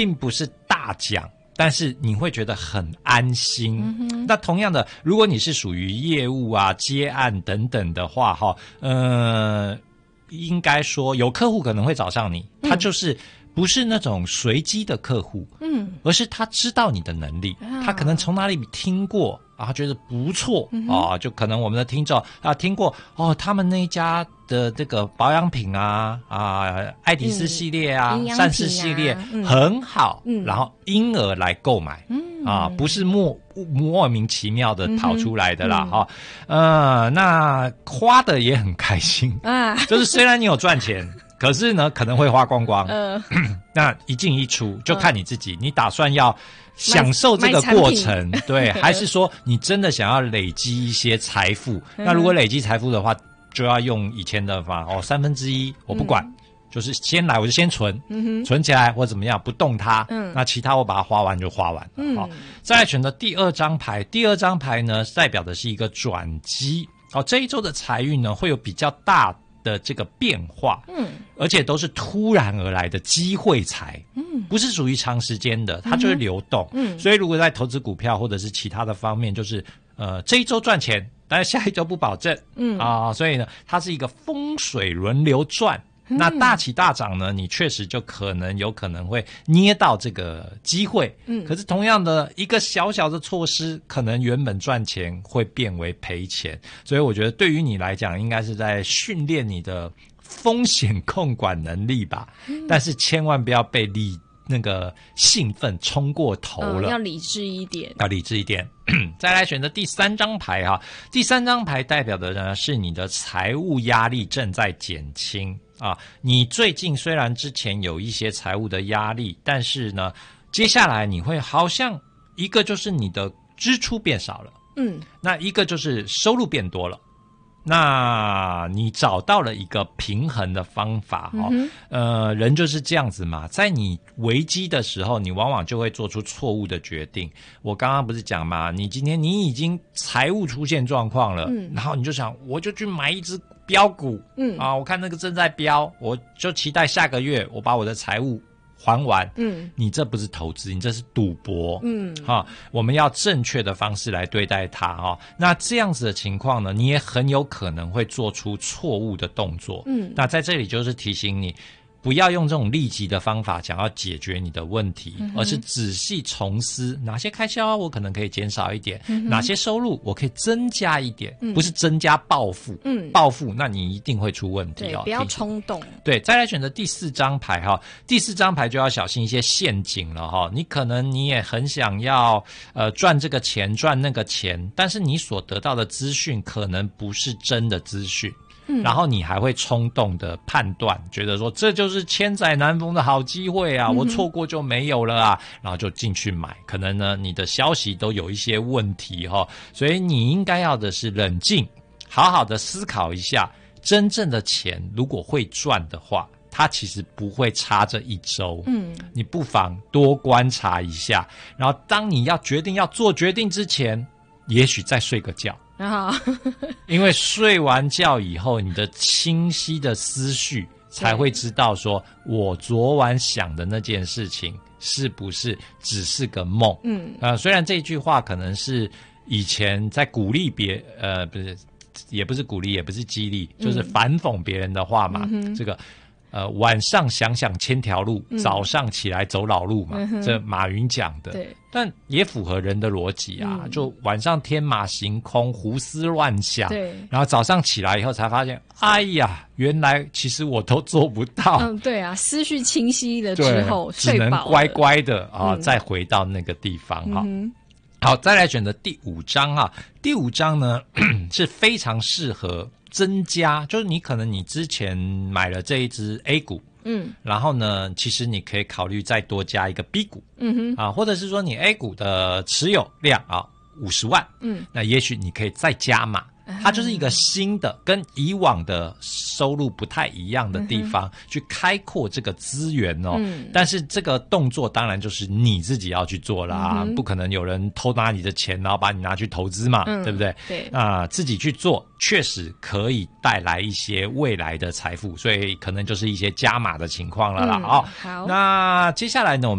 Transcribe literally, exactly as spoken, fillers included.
并不是大奖，但是你会觉得很安心。嗯、那同样的，如果你是属于业务啊、接案等等的话，哈，呃，应该说有客户可能会找上你，他就是不是那种随机的客户，嗯，而是他知道你的能力，啊、他可能从哪里听过。啊，他觉得不错、嗯、啊，就可能我们的听众啊听过哦，他们那一家的这个保养品啊啊，爱迪斯系列啊、嗯、善事系列、嗯、很好、嗯，然后因而来购买，嗯啊，不是莫莫名其妙的跑出来的啦，哈、嗯，呃，那花的也很开心啊，就是虽然你有赚钱。可是呢，可能会花光光。呃，那一进一出就看你自己，呃、你打算要享受这个过程，对，还是说你真的想要累积一些财富？那如果累积财富的话，就要用以前的法哦，三分之一我不管，嗯、就是先来我就先存，嗯、存起来或怎么样不动它，嗯、那其他我把它花完就花完了。嗯、好，再来选择第二张牌，第二张牌呢代表的是一个转机。好，这一周的财运呢会有比较大的这个变化，嗯，而且都是突然而来的机会财，嗯，不是属于长时间的，它就会流动，嗯，所以如果在投资股票或者是其他的方面，就是呃这一周赚钱，但是下一周不保证，嗯啊、呃，所以呢，它是一个风水轮流转。那大起大涨呢，你确实就可能有可能会捏到这个机会，嗯，可是同样的一个小小的措施，可能原本赚钱会变为赔钱，所以我觉得对于你来讲，应该是在训练你的风险控管能力吧，嗯、但是千万不要被理那个兴奋冲过头了， 嗯、要理智一点， 要理智一点。再来选择第三张牌哈，第三张牌代表的呢是你的财务压力正在减轻。啊，你最近虽然之前有一些财务的压力，但是呢，接下来你会好像一个就是你的支出变少了，嗯，那一个就是收入变多了，那你找到了一个平衡的方法哦，嗯、呃，人就是这样子嘛，在你危机的时候，你往往就会做出错误的决定。我刚刚不是讲嘛，你今天你已经财务出现状况了，嗯，然后你就想，我就去买一只标股，嗯啊，我看那个正在飙，我就期待下个月我把我的财务还完，嗯，你这不是投资，你这是赌博，嗯，哈，我们要正确的方式来对待它哈。那这样子的情况呢，你也很有可能会做出错误的动作，嗯，那在这里就是提醒你。不要用这种立即的方法想要解决你的问题，嗯、而是仔细重思哪些开销我可能可以减少一点，嗯、哪些收入我可以增加一点，嗯、不是增加暴富，嗯，暴富那你一定会出问题哦。 对，不要冲动。 对，再来选择第四张牌哈，第四张牌就要小心一些陷阱了哈。你可能你也很想要呃赚这个钱赚那个钱，但是你所得到的资讯可能不是真的资讯。然后你还会冲动的判断，觉得说这就是千载难逢的好机会啊，我错过就没有了啊，然后就进去买。可能呢，你的消息都有一些问题哈，所以你应该要的是冷静，好好的思考一下，真正的钱如果会赚的话，它其实不会差这一周。嗯，你不妨多观察一下，然后当你要决定要做决定之前，也许再睡个觉。因为睡完觉以后，你的清晰的思绪才会知道说，我昨晚想的那件事情是不是只是个梦。嗯，呃，虽然这句话可能是以前在鼓励别，呃，不是，也不是鼓励，也不是激励，就是反讽别人的话嘛。嗯、这个。呃，晚上想想千条路，嗯、早上起来走老路嘛，嗯、这马云讲的。对，但也符合人的逻辑啊。嗯、就晚上天马行空，胡思乱想，对，然后早上起来以后才发现，哎呀，原来其实我都做不到。 嗯，对啊，思绪清晰了之后， 只能乖乖的啊，嗯、再回到那个地方哈。嗯、好，再来选择第五章啊，第五章呢是非常适合。增加就是你可能你之前买了这一支 A 股，嗯，然后呢，其实你可以考虑再多加一个 B 股，嗯哼，啊，或者是说你 A 股的持有量啊五十万，嗯，那也许你可以再加码。它就是一个新的跟以往的收入不太一样的地方，嗯、去开阔这个资源哦。嗯、但是这个动作当然就是你自己要去做啦，嗯、不可能有人偷拿你的钱，然后把你拿去投资嘛，嗯、对不对？对啊、呃，自己去做确实可以带来一些未来的财富，所以可能就是一些加码的情况了啦。嗯、哦，好，那接下来呢，我们